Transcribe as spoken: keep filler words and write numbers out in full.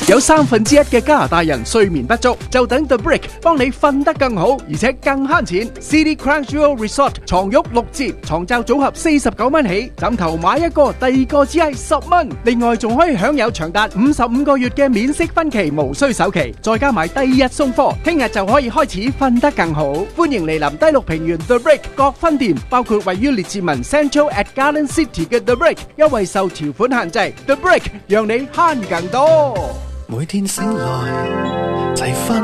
有三分之一嘅加拿大人睡眠不足，就等 The Brick 幫你瞓得更好，而且更慳錢。City Crown Jewel Resort 床褥六折，床罩組合四十九蚊起，枕頭買一個，第二個只係十蚊。另外仲可以享有長達五十五個月嘅免息分期，無需首期，再加埋第二日送貨，聽日就可以開始瞓得更好。歡迎嚟臨低綠平原 The Brick 各分店，包括位於列治文 Central at Garden City 嘅 The Brick， 優惠受條款限制。The Brick 讓你慳更多。 每天醒來齊分